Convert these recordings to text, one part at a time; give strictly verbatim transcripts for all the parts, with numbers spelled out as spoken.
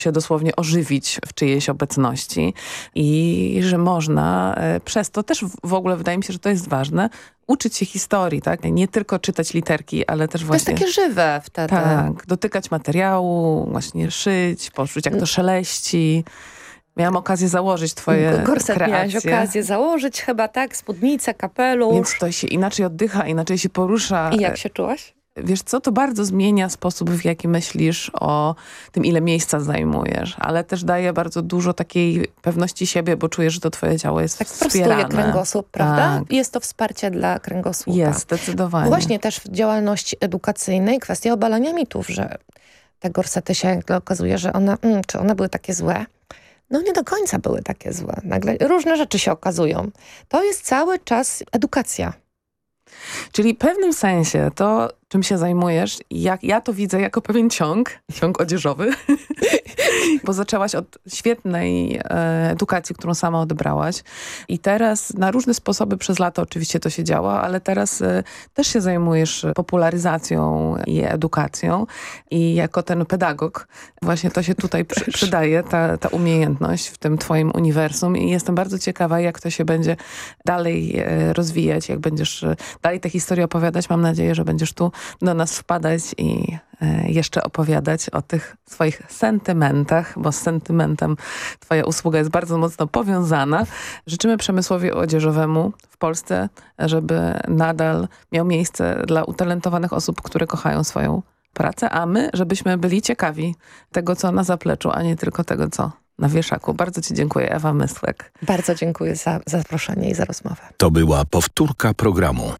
się dosłownie ożywić w czyjejś obecności i że można e, przez to też w ogóle wydaje mi się, że to jest ważne, uczyć się historii, tak? Nie tylko czytać literki, ale też właśnie... To jest takie żywe wtedy. Tak, dotykać materiału, właśnie szyć, poczuć jak to szeleści. Miałam okazję założyć twoje Gorset kreacje. miałaś okazję założyć chyba, tak? Spódnicę, kapelusz. Więc to się inaczej oddycha, inaczej się porusza. I jak się czułaś? Wiesz co, to bardzo zmienia sposób, w jaki myślisz o tym, ile miejsca zajmujesz, ale też daje bardzo dużo takiej pewności siebie, bo czujesz, że to twoje ciało jest tak wspierane. Tak prostuje kręgosłup, prawda? Tak. Jest to wsparcie dla kręgosłupa. Jest, zdecydowanie. Właśnie też w działalności edukacyjnej kwestia obalania mitów, że te gorsety się nagle okazuje, że one, mm, czy one były takie złe? No nie do końca były takie złe. Nagle różne rzeczy się okazują. To jest cały czas edukacja. Czyli w pewnym sensie to, czym się zajmujesz, jak ja to widzę jako pewien ciąg, ciąg odzieżowy, bo zaczęłaś od świetnej e, edukacji, którą sama odebrałaś i teraz na różne sposoby przez lata oczywiście to się działa, ale teraz e, też się zajmujesz popularyzacją i edukacją i jako ten pedagog właśnie to się tutaj przy, przydaje, ta, ta umiejętność w tym twoim uniwersum i jestem bardzo ciekawa, jak to się będzie dalej e, rozwijać, jak będziesz e, dalej tę historię opowiadać. Mam nadzieję, że będziesz tu do nas wpadać i e, jeszcze opowiadać o tych swoich sentymentach, bo z sentymentem twoja usługa jest bardzo mocno powiązana. Życzymy przemysłowi odzieżowemu w Polsce, żeby nadal miał miejsce dla utalentowanych osób, które kochają swoją pracę, a my, żebyśmy byli ciekawi tego, co na zapleczu, a nie tylko tego, co na wieszaku. Bardzo ci dziękuję, Ewa Mysłek. Bardzo dziękuję za zaproszenie i za rozmowę. To była powtórka programu.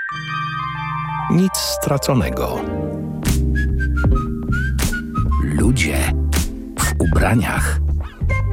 Nic straconego. Ludzie w ubraniach.